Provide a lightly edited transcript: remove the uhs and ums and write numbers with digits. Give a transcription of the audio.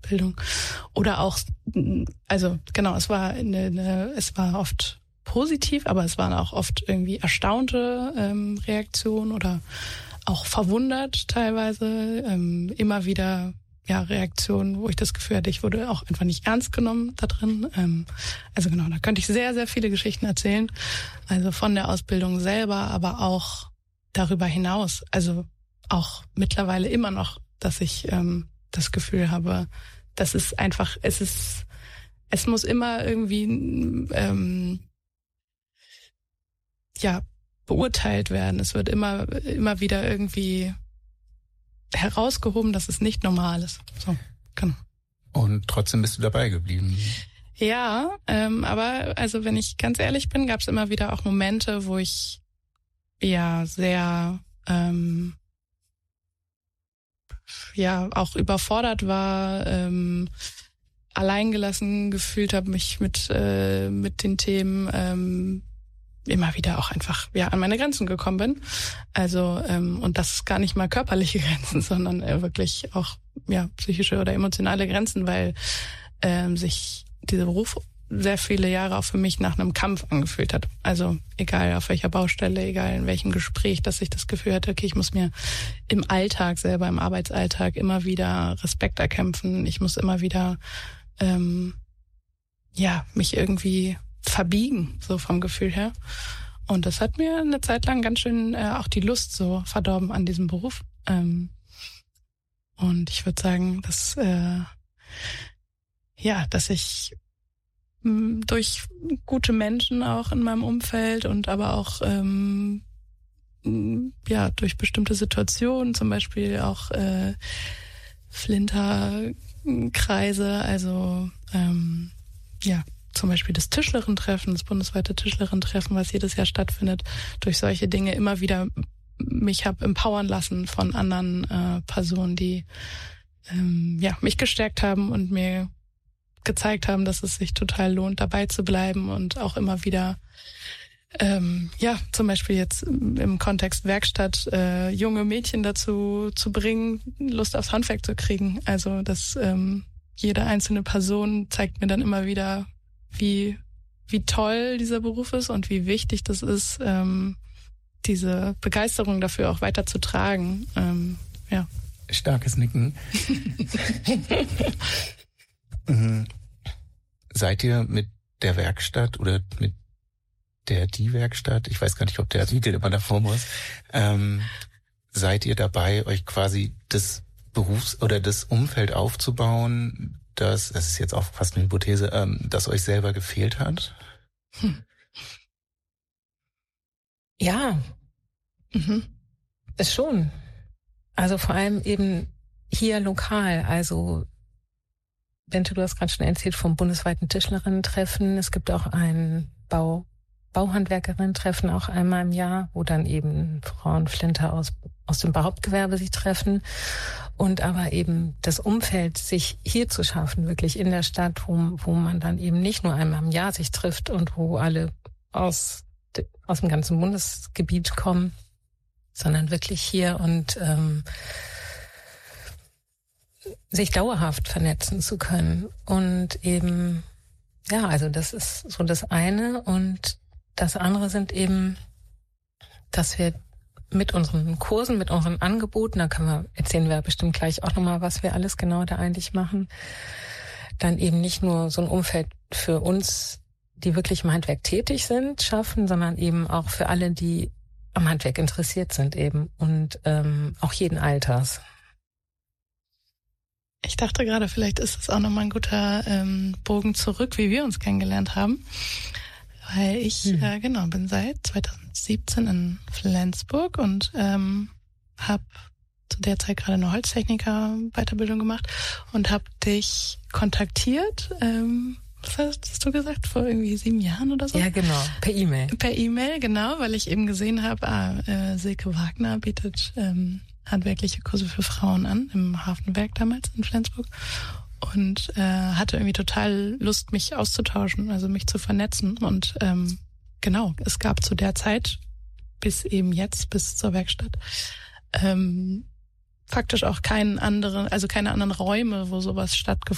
Ausbildung. Oder auch, also genau, es war oft positiv, aber es waren auch oft irgendwie erstaunte Reaktionen oder auch verwundert teilweise. Immer wieder Reaktionen, wo ich das Gefühl hatte, ich wurde auch einfach nicht ernst genommen da drin. Also genau, da könnte ich sehr, sehr viele Geschichten erzählen. Also von der Ausbildung selber, aber auch darüber hinaus. Also auch mittlerweile immer noch, dass ich das Gefühl habe, das ist einfach, es muss immer irgendwie beurteilt werden. Es wird immer wieder irgendwie herausgehoben, dass es nicht normal ist. So, genau. Und trotzdem bist du dabei geblieben. Ja, aber also wenn ich ganz ehrlich bin, gab es immer wieder auch Momente, wo ich sehr auch überfordert war, alleingelassen gefühlt habe, mich mit den Themen immer wieder auch einfach an meine Grenzen gekommen bin. Also und das gar nicht mal körperliche Grenzen, sondern wirklich auch psychische oder emotionale Grenzen, weil sich dieser Beruf sehr viele Jahre auch für mich nach einem Kampf angefühlt hat. Also egal auf welcher Baustelle, egal in welchem Gespräch, dass ich das Gefühl hatte, okay, ich muss mir im Alltag selber, im Arbeitsalltag immer wieder Respekt erkämpfen. Ich muss immer wieder mich irgendwie verbiegen, so vom Gefühl her. Und das hat mir eine Zeit lang ganz schön auch die Lust so verdorben an diesem Beruf. Und ich würde sagen, dass ich durch gute Menschen auch in meinem Umfeld und aber auch durch bestimmte Situationen, zum Beispiel auch Flinterkreise, also zum Beispiel das Tischlerin-Treffen, das bundesweite Tischlerin-Treffen, was jedes Jahr stattfindet, durch solche Dinge immer wieder mich habe empowern lassen von anderen Personen, die mich gestärkt haben und mir gezeigt haben, dass es sich total lohnt, dabei zu bleiben und auch immer wieder zum Beispiel jetzt im Kontext Werkstatt junge Mädchen dazu zu bringen, Lust aufs Handwerk zu kriegen. Also dass jede einzelne Person zeigt mir dann immer wieder, wie toll dieser Beruf ist und wie wichtig das ist, diese Begeisterung dafür auch weiter zu tragen. Starkes Nicken. Seid ihr mit der Werkstatt oder mit die Werkstatt, ich weiß gar nicht, ob der Titel immer davor muss, seid ihr dabei, euch quasi das Berufs- oder das Umfeld aufzubauen, das ist jetzt auch fast eine Hypothese, das euch selber gefehlt hat? Ja, ist schon. Also vor allem eben hier lokal, also Bente, du hast gerade schon erzählt vom bundesweiten Tischlerinnen-Treffen. Es gibt auch ein Bauhandwerkerinnen-Treffen auch einmal im Jahr, wo dann eben Frauen Flinter aus dem Hauptgewerbe sich treffen. Und aber eben das Umfeld, sich hier zu schaffen, wirklich in der Stadt, wo man dann eben nicht nur einmal im Jahr sich trifft und wo alle aus dem ganzen Bundesgebiet kommen, sondern wirklich hier und sich dauerhaft vernetzen zu können. Und eben, also das ist so das eine. Und das andere sind eben, dass wir mit unseren Kursen, mit unseren Angeboten, erzählen wir bestimmt gleich auch nochmal, was wir alles genau da eigentlich machen, dann eben nicht nur so ein Umfeld für uns, die wirklich im Handwerk tätig sind, schaffen, sondern eben auch für alle, die am Handwerk interessiert sind eben und auch jeden Alters. Ich dachte gerade, vielleicht ist es auch nochmal ein guter Bogen zurück, wie wir uns kennengelernt haben. Weil ich, bin seit 2017 in Flensburg und habe zu der Zeit gerade eine Holztechniker-Weiterbildung gemacht und habe dich kontaktiert. Was hast du gesagt? Vor irgendwie 7 Jahren oder so? Ja, genau. Per E-Mail. Per E-Mail, genau, weil ich eben gesehen habe, Silke Wagner bietet handwerkliche Kurse für Frauen an, im Hafenwerk damals in Flensburg. Und hatte irgendwie total Lust, mich auszutauschen, also mich zu vernetzen. Und es gab zu der Zeit, bis zur Werkstatt, faktisch auch keine anderen Räume, wo sowas stattgefunden